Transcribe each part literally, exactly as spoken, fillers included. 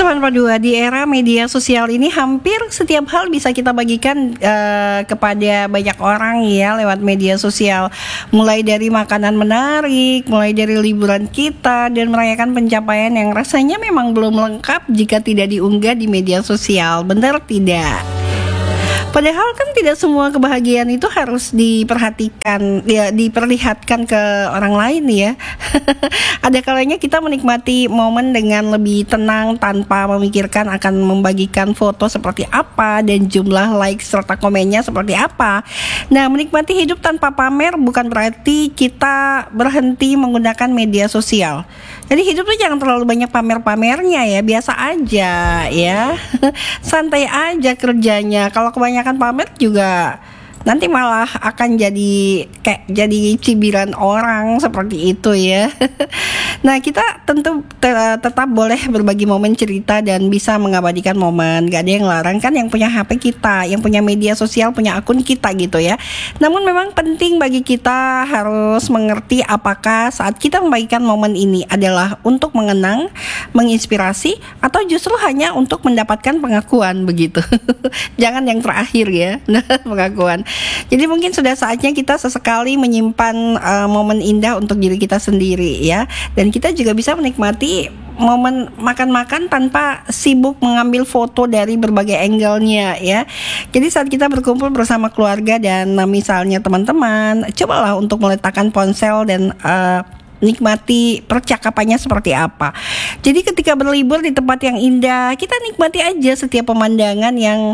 Teman Padua, di era media sosial ini hampir setiap hal bisa kita bagikan uh, kepada banyak orang ya lewat media sosial. Mulai dari makanan menarik, mulai dari liburan kita, dan merayakan pencapaian yang rasanya memang belum lengkap jika tidak diunggah di media sosial. Benar tidak? Padahal kan tidak semua kebahagiaan itu harus diperhatikan, ya diperlihatkan ke orang lain ya. Ada kalanya kita menikmati momen dengan lebih tenang tanpa memikirkan akan membagikan foto seperti apa dan jumlah like serta komennya seperti apa. Nah, menikmati hidup tanpa pamer bukan berarti kita berhenti menggunakan media sosial. Jadi hidup tuh jangan terlalu banyak pamer-pamernya ya, biasa aja ya. Santai aja kerjanya. Kalau kebanyakan pamer juga nanti malah akan jadi kayak jadi cibiran orang seperti itu ya. Nah, kita tentu te- tetap boleh berbagi momen cerita dan bisa mengabadikan momen. Gak ada yang larang kan, yang punya H P kita, yang punya media sosial, punya akun kita gitu ya. Namun memang penting bagi kita harus mengerti apakah saat kita membagikan momen ini adalah untuk mengenang, menginspirasi, atau justru hanya untuk mendapatkan pengakuan begitu. Jangan yang terakhir ya, pengakuan. Jadi mungkin sudah saatnya kita sesekali menyimpan uh, momen indah untuk diri kita sendiri ya. Dan kita juga bisa menikmati momen makan-makan tanpa sibuk mengambil foto dari berbagai angle-nya ya. Jadi saat kita berkumpul bersama keluarga dan uh, misalnya teman-teman, cobalah untuk meletakkan ponsel dan uh, nikmati percakapannya seperti apa. Jadi ketika berlibur di tempat yang indah, kita nikmati aja setiap pemandangan yang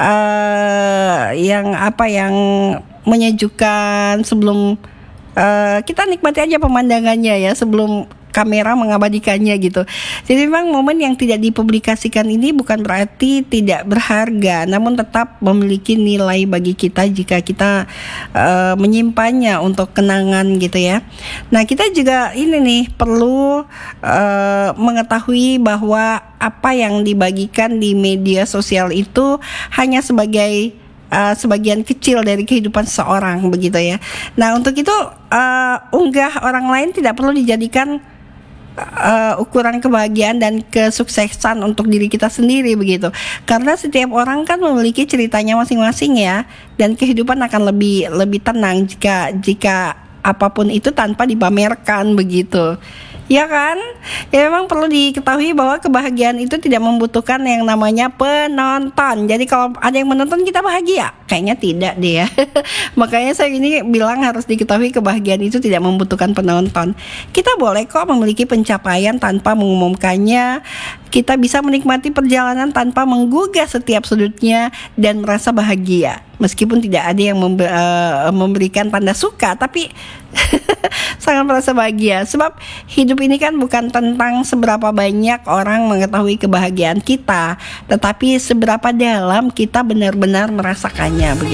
uh, yang apa yang menyejukkan sebelum uh, kita nikmati aja pemandangannya ya sebelum kamera mengabadikannya gitu. Jadi memang momen yang tidak dipublikasikan ini bukan berarti tidak berharga, namun tetap memiliki nilai bagi kita jika kita uh, menyimpannya untuk kenangan gitu ya. Nah, kita juga ini nih perlu uh, mengetahui bahwa apa yang dibagikan di media sosial itu hanya sebagai Uh, sebagian kecil dari kehidupan seseorang begitu ya. Nah, untuk itu uh, unggah orang lain tidak perlu dijadikan uh, ukuran kebahagiaan dan kesuksesan untuk diri kita sendiri begitu. Karena setiap orang kan memiliki ceritanya masing-masing ya, dan kehidupan akan lebih lebih tenang jika jika apapun itu tanpa dipamerkan begitu. Ya kan? Ya memang perlu diketahui bahwa kebahagiaan itu tidak membutuhkan yang namanya penonton. Jadi kalau ada yang menonton kita bahagia? Kayaknya tidak deh ya. Makanya saya ini bilang harus diketahui kebahagiaan itu tidak membutuhkan penonton. Kita boleh kok memiliki pencapaian tanpa mengumumkannya. Kita bisa menikmati perjalanan tanpa menggugah setiap sudutnya dan merasa bahagia. Meskipun tidak ada yang membe- uh, memberikan tanda suka, tapi sangat merasa bahagia. Sebab hidup ini kan bukan tentang seberapa banyak orang mengetahui kebahagiaan kita, tetapi seberapa dalam kita benar-benar merasakannya begitu.